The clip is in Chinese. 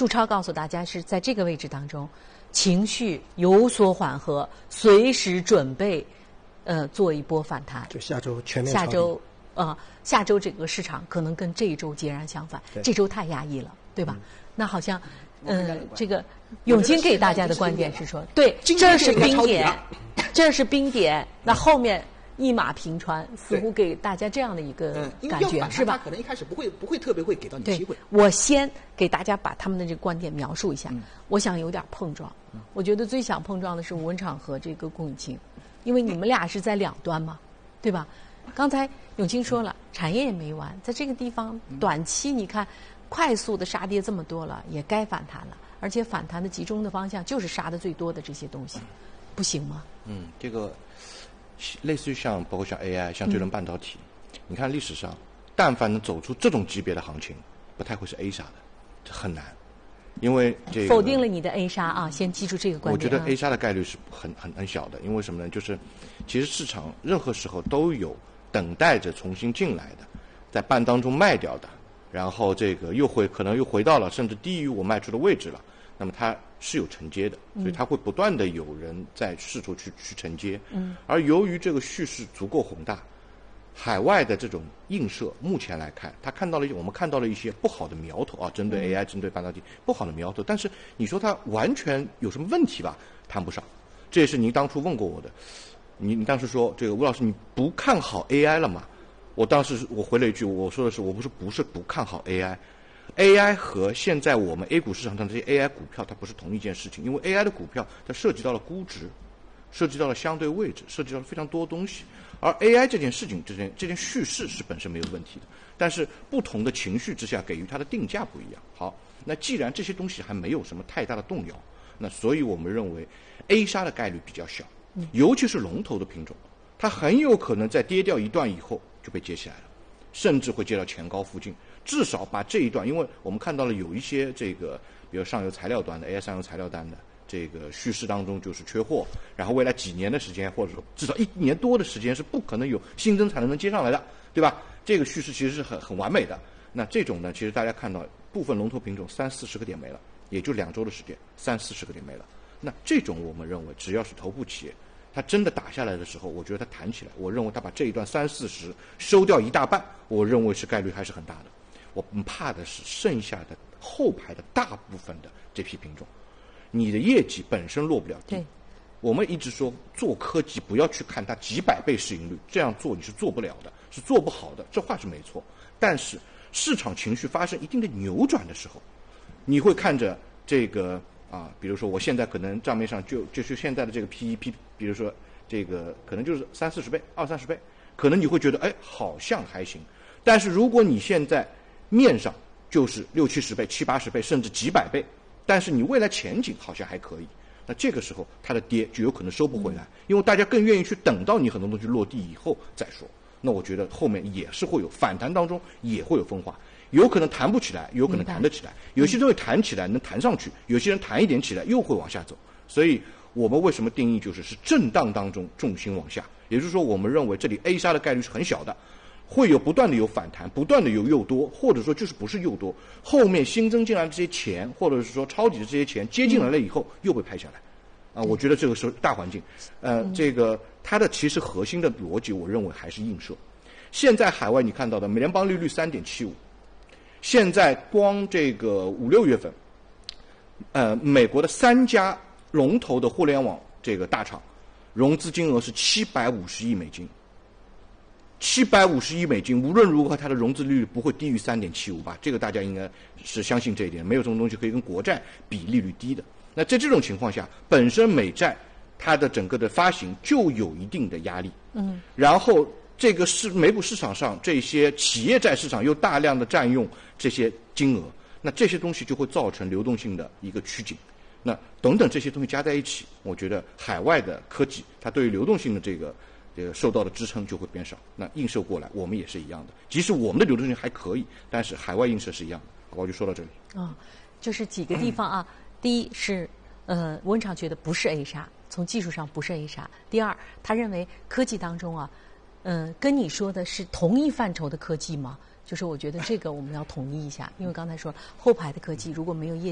朱超告诉大家是在这个位置当中，情绪有所缓和，随时准备做一波反弹。 就下周全面下周整个市场可能跟这一周截然相反，这周太压抑了，对吧？那好像这个永清给大家的观点是说，对，这是冰点，这是冰点，那后面一马平川，似乎给大家这样的一个感觉，是吧？ 可能一开始不会特别会给到你机会。 我先给大家把他们的这个观点描述一下。我想有点碰撞。我觉得最想碰撞的是吴文畅和这个龚永清，因为你们俩是在两端嘛，对吧？刚才永清说了，产业也没完，在这个地方短期你看快速的杀跌这么多了，也该反弹了，而且反弹的集中的方向就是杀的最多的这些东西，不行吗？ 这个类似于包括像 AI 像这种半导体，你看历史上但凡能走出这种级别的行情，不太会是 A 杀的，这很难。因为这个否定了你的 A 杀啊，先记住这个观点。 我觉得 A 杀的概率是很小的，因为什么呢？就是其实市场任何时候都有等待着重新进来的，在半当中卖掉的，然后这个可能又回到了甚至低于我卖出的位置了，那么它是有承接的，所以它会不断的有人在试图去承接。而由于这个叙事足够宏大，海外的这种映射，目前来看，我们看到了一些不好的苗头啊，针对 AI、针对半导体不好的苗头。但是你说它完全有什么问题吧？谈不上。这也是您当初问过我的。你当时说这个吴老师你不看好 AI 了吗？我当时我回了一句，我说的是我不是不看好 AI。AI 和现在我们 A 股市场上这些 AI 股票它不是同一件事情，因为 AI 的股票它涉及到了估值，涉及到了相对位置，涉及到了非常多东西。而 AI 这件事情，这件叙事是本身没有问题的，但是不同的情绪之下给予它的定价不一样。好，那既然这些东西还没有什么太大的动摇，那所以我们认为 A 杀的概率比较小，尤其是龙头的品种，它很有可能在跌掉一段以后就被接起来了，甚至会接到前高附近，至少把这一段，因为我们看到了有一些这个，比如上游材料端的 AI 上游材料端的。这个叙事当中就是缺货，然后未来几年的时间，或者说至少1年多的时间是不可能有新增产能接上来的，对吧？这个叙事其实是很完美的。那这种呢，其实大家看到部分龙头品种30-40个点没了，也就2周的时间，30-40个点没了。那这种我们认为，只要是头部企业，它真的打下来的时候，我觉得它弹起来，我认为它把这一段30-40收掉一大半，我认为是概率还是很大的。我怕的是剩下的后排的大部分的这批品种。你的业绩本身落不了地，我们一直说做科技不要去看它几百倍市盈率，这样做你是做不了的，是做不好的，这话是没错。但是市场情绪发生一定的扭转的时候，你会看着这个比如说我现在可能账面上就是现在的这个 PEP， 比如说这个可能就是30-40倍、20-30倍，可能你会觉得好像还行，但是如果你现在面上就是60-70倍、70-80倍，甚至几百倍。但是你未来前景好像还可以，那这个时候它的跌就有可能收不回来，因为大家更愿意去等到你很多东西落地以后再说。那我觉得后面也是会有反弹当中也会有分化，有可能弹不起来，有可能弹得起来，有些东西弹起来能弹上去，有些人弹一点起来又会往下走。所以我们为什么定义是震荡当中重心往下，也就是说我们认为这里 A 杀的概率是很小的。会有不断的有反弹，不断的有诱多，或者说就是不是诱多，后面新增进来的这些钱，或者是说抄底的这些钱接进来了以后又被拍下来，我觉得这个是大环境，这个它的其实核心的逻辑，我认为还是映射。现在海外你看到的联邦利率3.75，现在光这个5-6月份，美国的3家龙头的互联网这个大厂，融资金额是750亿美金。750亿美金，无论如何，它的融资利率不会低于3.75吧？这个大家应该是相信这一点，没有这种东西可以跟国债比利率低的。那在这种情况下，本身美债它的整个的发行就有一定的压力，然后这个美股市场上这些企业债市场又大量的占用这些金额，那这些东西就会造成流动性的一个趋紧。那等等这些东西加在一起，我觉得海外的科技它对于流动性的这个受到的支撑就会变少，那映射过来我们也是一样的，即使我们的流动性还可以，但是海外映射是一样的。我就说到这里。 就是几个地方啊，第一是文场觉得不是 A 杀，从技术上不是 A 杀。第二，他认为科技当中啊，跟你说的是同一范畴的科技吗？就是我觉得这个我们要统一一下，因为刚才说后排的科技如果没有业